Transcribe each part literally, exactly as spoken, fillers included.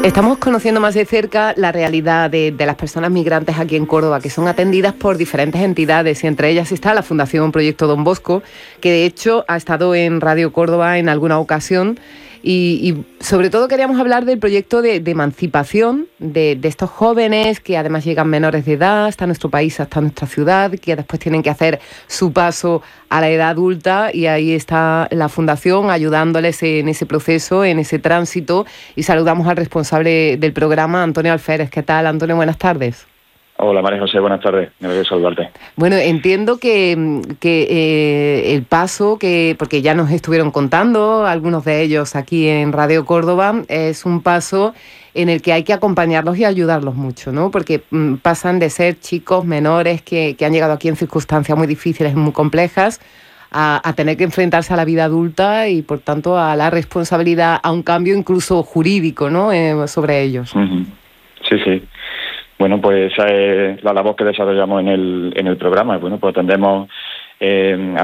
Estamos conociendo más de cerca la realidad de, de las personas migrantes aquí en Córdoba, que son atendidas por diferentes entidades, y entre ellas está la Fundación Proyecto Don Bosco, que de hecho ha estado en Radio Córdoba en alguna ocasión. Y, y sobre todo queríamos hablar del proyecto de, de emancipación de, de estos jóvenes que además llegan menores de edad hasta nuestro país, hasta nuestra ciudad, que después tienen que hacer su paso a la edad adulta, y ahí está la Fundación ayudándoles en ese proceso, en ese tránsito. Y saludamos al responsable del programa, Antonio Alférez. ¿Qué tal, Antonio? Buenas tardes. Hola, María José, buenas tardes. Me alegro de saludarte. Bueno, entiendo que, que eh, el paso, que porque ya nos estuvieron contando algunos de ellos aquí en Radio Córdoba, es un paso en el que hay que acompañarlos y ayudarlos mucho, ¿no? Porque mm, pasan de ser chicos menores que, que han llegado aquí en circunstancias muy difíciles y muy complejas a, a tener que enfrentarse a la vida adulta y, por tanto, a la responsabilidad, a un cambio incluso jurídico, ¿no? Eh, sobre ellos. Uh-huh. Sí, sí. Bueno, pues esa es la labor que desarrollamos en el en el programa. Bueno, pues atendemos eh,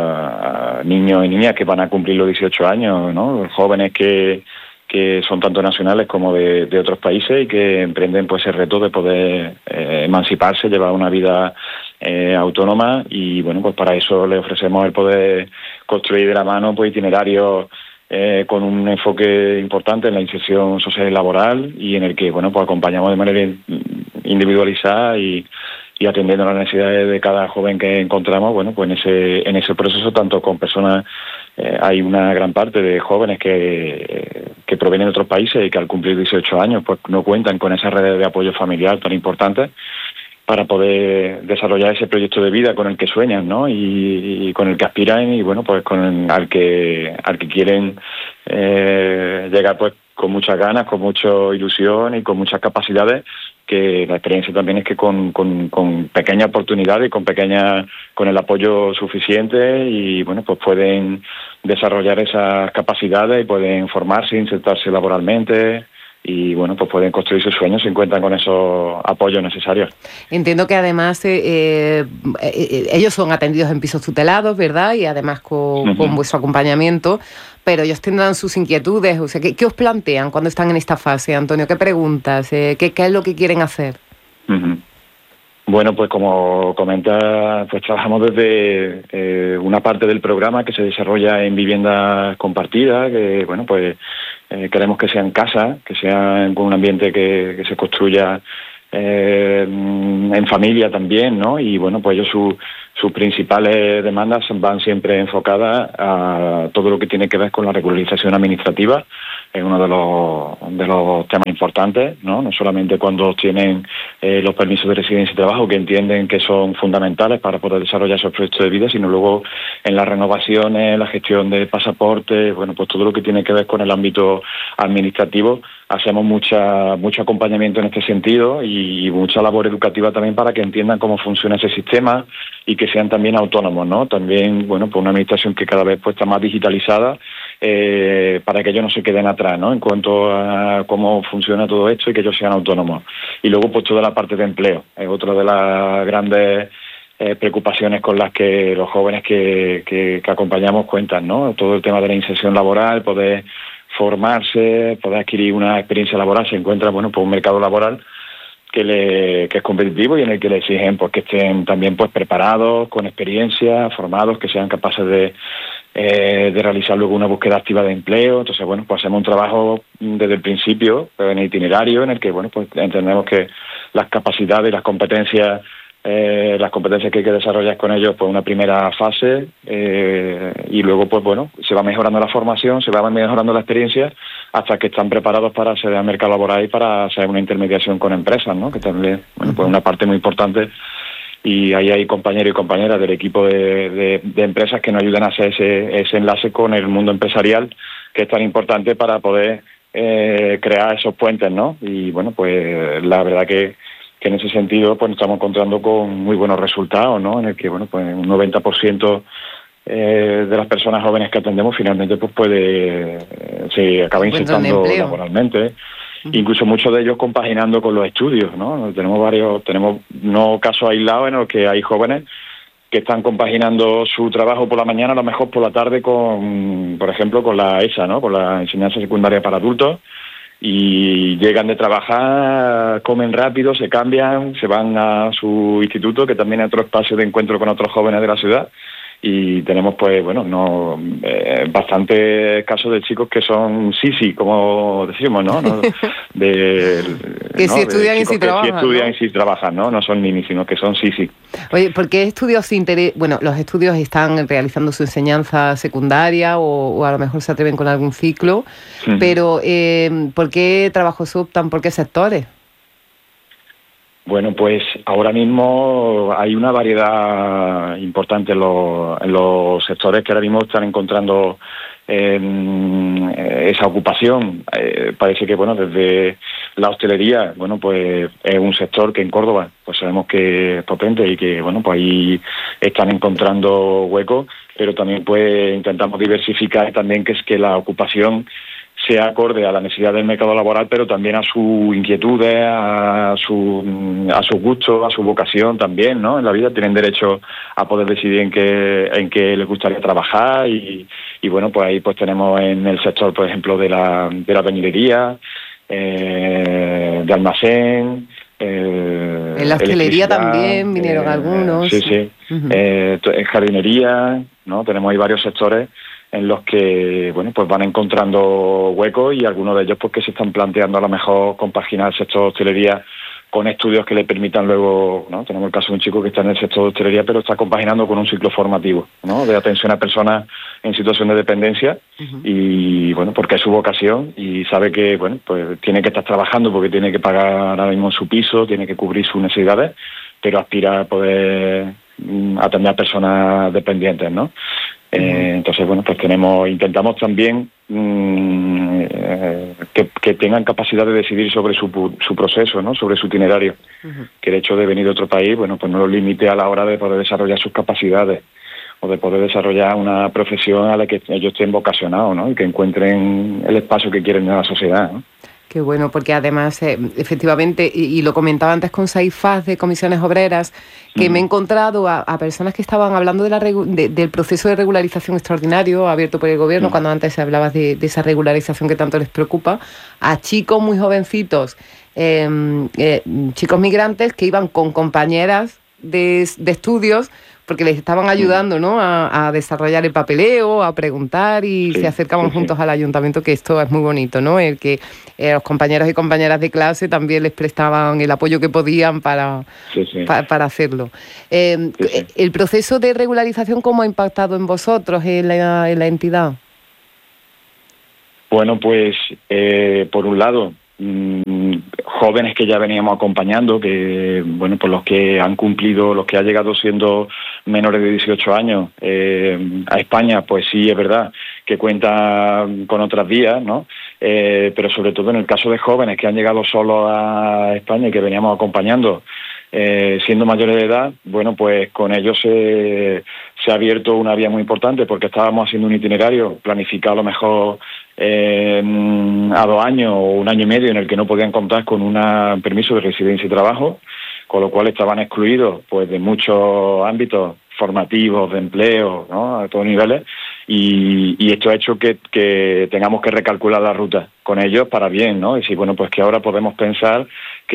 a, a niños y niñas que van a cumplir los dieciocho años, ¿no? Jóvenes que, que son tanto nacionales como de, de otros países y que emprenden pues el reto de poder eh, emanciparse, llevar una vida eh, autónoma, y bueno, pues para eso les ofrecemos el poder construir de la mano pues itinerarios Eh, con un enfoque importante en la inserción social y laboral, y en el que bueno pues acompañamos de manera individualizada y, y atendiendo las necesidades de cada joven que encontramos. Bueno, pues en ese en ese proceso, tanto con personas, eh, hay una gran parte de jóvenes que, eh, que provienen de otros países y que al cumplir dieciocho años pues no cuentan con esas redes de apoyo familiar tan importantes para poder desarrollar ese proyecto de vida con el que sueñan, ¿no? Y, y con el que aspiran, y bueno, pues con el, al que al que quieren eh, llegar pues con muchas ganas, con mucha ilusión y con muchas capacidades, que la experiencia también es que con, con, con pequeñas oportunidades y con pequeñas, con el apoyo suficiente, y bueno, pues pueden desarrollar esas capacidades y pueden formarse, insertarse laboralmente, y bueno, pues pueden construir sus sueños si cuentan con esos apoyos necesarios. Entiendo que además eh, eh, eh, ellos son atendidos en pisos tutelados, ¿verdad? Y además con, uh-huh. con vuestro acompañamiento, pero ellos tendrán sus inquietudes. O sea, ¿qué, qué os plantean cuando están en esta fase, Antonio? ¿Qué preguntas? Eh, ¿qué, ¿Qué es lo que quieren hacer? Uh-huh. Bueno, pues como comenta, pues trabajamos desde eh, una parte del programa que se desarrolla en viviendas compartidas, que bueno, pues eh, queremos que sean casas, que sean con un ambiente que, que se construya eh, en familia también, ¿no? Y bueno, pues ellos su, sus principales demandas van siempre enfocadas a todo lo que tiene que ver con la regularización administrativa. Es uno de los de los temas importantes, ¿no? No solamente cuando tienen eh, los permisos de residencia y trabajo, que entienden que son fundamentales para poder desarrollar esos proyectos de vida, sino luego en las renovaciones, la gestión de pasaportes, bueno, pues todo lo que tiene que ver con el ámbito administrativo. Hacemos mucha mucho acompañamiento en este sentido y mucha labor educativa también para que entiendan cómo funciona ese sistema y que sean también autónomos, ¿no? También, bueno, pues una administración que cada vez pues está más digitalizada, eh, para que ellos no se queden atrás, ¿no? En cuanto a cómo funciona todo esto y que ellos sean autónomos. Y luego pues toda la parte de empleo es otra de las grandes eh, preocupaciones con las que los jóvenes que, que, que acompañamos cuentan, ¿no? Todo el tema de la inserción laboral, poder formarse, poder adquirir una experiencia laboral. Se encuentra, bueno, pues un mercado laboral que le que es competitivo y en el que le exigen pues que estén también pues preparados, con experiencia, formados, que sean capaces de eh, de realizar luego una búsqueda activa de empleo. Entonces, bueno, pues hacemos un trabajo desde el principio, en el itinerario, en el que, bueno, pues entendemos que las capacidades y las competencias Eh, las competencias que hay que desarrollar con ellos, pues una primera fase, eh, y luego pues bueno, se va mejorando la formación, se va mejorando la experiencia hasta que están preparados para acceder al mercado laboral y para hacer una intermediación con empresas, ¿no? Que también, bueno, pues una parte muy importante, y ahí hay compañeros y compañeras del equipo de, de, de empresas que nos ayudan a hacer ese, ese enlace con el mundo empresarial, que es tan importante para poder eh, crear esos puentes, ¿no? Y bueno, pues la verdad que que en ese sentido pues nos estamos encontrando con muy buenos resultados, ¿no? En el que, bueno, pues un noventa por ciento eh, de las personas jóvenes que atendemos finalmente pues puede eh, se acaba insertando laboralmente. Uh-huh. Incluso muchos de ellos compaginando con los estudios, ¿no? Tenemos varios, tenemos no casos aislados en los que hay jóvenes que están compaginando su trabajo por la mañana, a lo mejor por la tarde, con, por ejemplo, con la E S A, ¿no? Con la enseñanza secundaria para adultos. y llegan de trabajar, comen rápido, se cambian, se van a su instituto, que también es otro espacio de encuentro con otros jóvenes de la ciudad. Y tenemos, pues, bueno, no eh, bastantes casos de chicos que son sí, sí, como decimos, ¿no? no de, que ¿no? sí estudian y sí trabajan. Que sí estudian, ¿no? y sí trabajan, ¿no? No son ninis, sino que son sí, sí. Oye, ¿por qué estudios interés? Bueno, los estudios están realizando su enseñanza secundaria o, o a lo mejor se atreven con algún ciclo, uh-huh. pero eh, ¿por qué trabajos optan? ¿Por qué sectores? Bueno, pues ahora mismo hay una variedad importante en los, en los sectores que ahora mismo están encontrando eh, esa ocupación. Eh, parece que, bueno, desde la hostelería, bueno, pues es un sector que en Córdoba, pues sabemos que es potente y que, bueno, pues ahí están encontrando huecos, pero también pues intentamos diversificar también que es que la ocupación sea acorde a la necesidad del mercado laboral, pero también a sus inquietudes, a su a sus gustos, a su vocación también, ¿no? En la vida tienen derecho a poder decidir en qué en qué les gustaría trabajar y, y bueno, pues ahí pues tenemos en el sector, por ejemplo, de la de la venilería, eh, de almacén. Eh, en la hostelería también vinieron eh, algunos. Sí, sí. Uh-huh. Eh, en jardinería, ¿no? Tenemos ahí varios sectores en los que, bueno, pues van encontrando huecos y algunos de ellos pues que se están planteando a lo mejor compaginar el sector de hostelería con estudios que le permitan luego, ¿no? Tenemos el caso de un chico que está en el sector de hostelería pero está compaginando con un ciclo formativo, ¿no? De atención a personas en situación de dependencia uh-huh. y, bueno, porque es su vocación y sabe que, bueno, pues tiene que estar trabajando porque tiene que pagar ahora mismo su piso, tiene que cubrir sus necesidades, pero aspira a poder mm, atender a personas dependientes, ¿no? Eh, entonces, bueno, pues tenemos, intentamos también mmm, eh, que, que tengan capacidad de decidir sobre su, su proceso, ¿no? Sobre su itinerario. Uh-huh. Que el hecho de venir de otro país, bueno, pues no lo limite a la hora de poder desarrollar sus capacidades o de poder desarrollar una profesión a la que ellos estén vocacionados, ¿no? Y que encuentren el espacio que quieren en la sociedad, ¿no? Qué bueno, porque además, eh, efectivamente, y, y lo comentaba antes con Saifaz de Comisiones Obreras, que uh-huh. me he encontrado a, a personas que estaban hablando de la regu- de, del proceso de regularización extraordinario abierto por el gobierno, uh-huh. cuando antes hablabas de, de esa regularización que tanto les preocupa, a chicos muy jovencitos, eh, eh, chicos migrantes que iban con compañeras de, de estudios, porque les estaban ayudando, ¿no?, a, a desarrollar el papeleo, a preguntar y sí, se acercaban sí, juntos sí. al ayuntamiento, que esto es muy bonito, ¿no? El que eh, los compañeros y compañeras de clase también les prestaban el apoyo que podían para, sí, sí. pa, para hacerlo. Eh, sí, sí. ¿El proceso de regularización cómo ha impactado en vosotros, en la, en la entidad? Bueno, pues, eh, por un lado, jóvenes que ya veníamos acompañando, que, bueno, pues los que han cumplido, los que han llegado siendo menores de dieciocho años eh, a España, pues sí, es verdad que cuentan con otras vías, ¿no? Eh, pero sobre todo en el caso de jóvenes que han llegado solos a España y que veníamos acompañando, eh, siendo mayores de edad, bueno, pues con ellos se, se ha abierto una vía muy importante porque estábamos haciendo un itinerario planificado a lo mejor eh, a dos años o un año y medio en el que no podían contar con un permiso de residencia y trabajo, con lo cual estaban excluidos pues de muchos ámbitos formativos, de empleo, ¿no?, a todos niveles, y, y esto ha hecho que, que tengamos que recalcular la ruta con ellos para bien, ¿no? Y decir, bueno, pues que ahora podemos pensar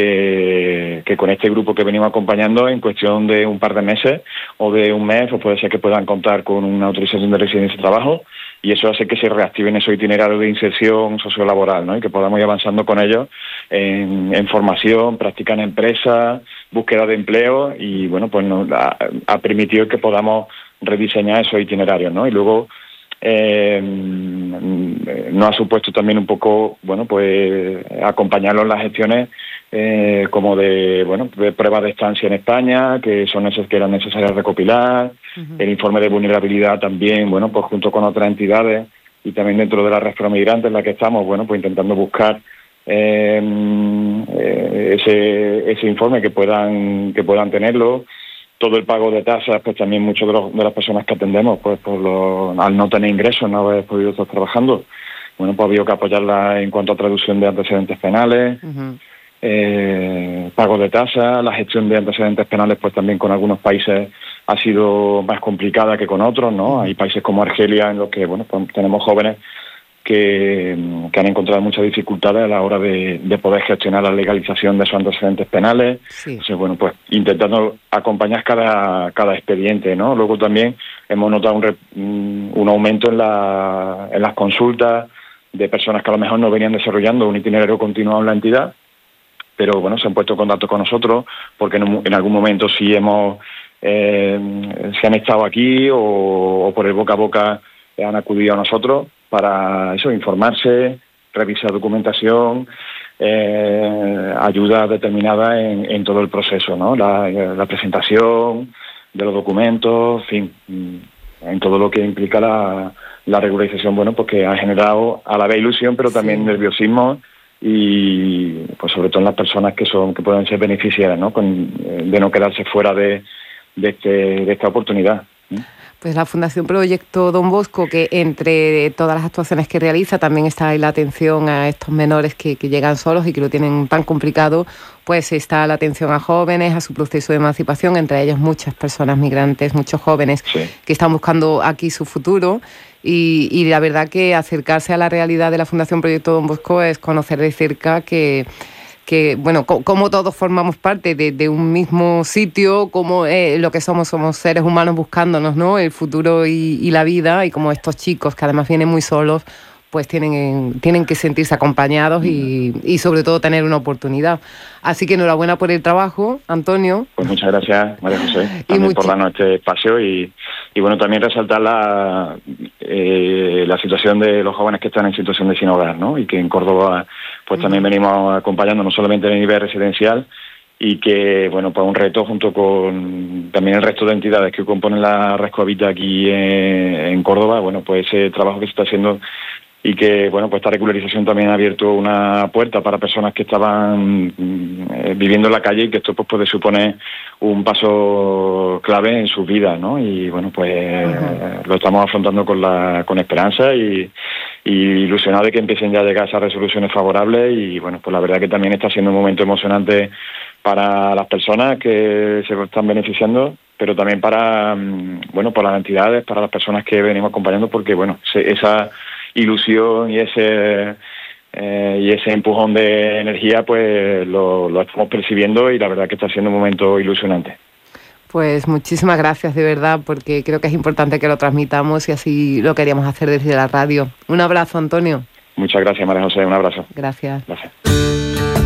que, que con este grupo que venimos acompañando, en cuestión de un par de meses o de un mes, pues puede ser que puedan contar con una autorización de residencia y trabajo, y eso hace que se reactiven esos itinerarios de inserción sociolaboral, ¿no? Y que podamos ir avanzando con ellos en, en formación, práctica en empresas, búsqueda de empleo, y bueno, pues nos ha, ha permitido que podamos rediseñar esos itinerarios, ¿no? Y luego eh, nos ha supuesto también un poco, bueno, pues acompañarlos en las gestiones eh, como de, bueno, de pruebas de estancia en España, que son esas que eran necesarias recopilar, uh-huh. el informe de vulnerabilidad también, bueno, pues junto con otras entidades y también dentro de la red pro migrante en la que estamos, bueno, pues intentando buscar eh, eh, ese ese informe que puedan que puedan tenerlo. Todo el pago de tasas, pues también muchas de, los, de las personas que atendemos, pues por lo, al no tener ingresos, no haber podido estar trabajando, bueno, pues ha habido que apoyarla en cuanto a traducción de antecedentes penales, uh-huh. eh, pago de tasas, la gestión de antecedentes penales, pues también con algunos países ha sido más complicada que con otros, ¿no? Uh-huh. Hay países como Argelia en los que, bueno, pues tenemos jóvenes que, que han encontrado muchas dificultades a la hora de, de poder gestionar la legalización de sus antecedentes penales. Sí. Entonces, bueno, pues intentando acompañar cada, cada expediente, ¿no? Luego también hemos notado un, un aumento en, la, en las consultas de personas que a lo mejor no venían desarrollando un itinerario continuado en la entidad, pero bueno, se han puesto en contacto con nosotros porque en, en algún momento sí hemos, eh, se han estado aquí o, o por el boca a boca han acudido a nosotros para eso, informarse, revisar documentación, eh, ayuda determinada en, en todo el proceso, ¿no? La, la presentación de los documentos, en fin, en todo lo que implica la, la regularización, bueno, pues que ha generado a la vez ilusión, pero también sí. nerviosismo y, pues sobre todo en las personas que son que pueden ser beneficiadas, ¿no? Con, de no quedarse fuera de, de, este, de esta oportunidad. Pues la Fundación Proyecto Don Bosco, que entre todas las actuaciones que realiza también está ahí la atención a estos menores que, que llegan solos y que lo tienen tan complicado, pues está la atención a jóvenes, a su proceso de emancipación, entre ellos muchas personas migrantes, muchos jóvenes sí. que están buscando aquí su futuro. Y, y la verdad que acercarse a la realidad de la Fundación Proyecto Don Bosco es conocer de cerca que... que, bueno, co como todos formamos parte de, de un mismo sitio, como eh, lo que somos, somos seres humanos buscándonos, ¿no? El futuro y, y la vida, y como estos chicos que además vienen muy solos, pues tienen, tienen que sentirse acompañados y, y sobre todo tener una oportunidad. Así que enhorabuena por el trabajo, Antonio. Pues muchas gracias, María José, también por darnos este espacio y, y bueno, también resaltar la, eh, la situación de los jóvenes que están en situación de sin hogar, ¿no? Y que en Córdoba pues también venimos acompañando no solamente en el nivel residencial y que, bueno, pues un reto junto con también el resto de entidades que componen la Rescoavita aquí en, en Córdoba, bueno, pues ese trabajo que se está haciendo y que, bueno, pues esta regularización también ha abierto una puerta para personas que estaban eh, viviendo en la calle y que esto pues puede suponer un paso clave en sus vidas, ¿no? Y, bueno, pues uh-huh. lo estamos afrontando con la con esperanza y, y ilusionado de que empiecen ya a llegar esas resoluciones favorables y, bueno, pues la verdad que también está siendo un momento emocionante para las personas que se están beneficiando, pero también para, bueno, para las entidades, para las personas que venimos acompañando, porque, bueno, esa ilusión y ese eh, y ese empujón de energía pues lo, lo estamos percibiendo y la verdad que está siendo un momento ilusionante. Pues muchísimas gracias de verdad, porque creo que es importante que lo transmitamos y así lo queríamos hacer desde la radio. Un abrazo, Antonio. Muchas gracias, María José, un abrazo. Gracias. Gracias.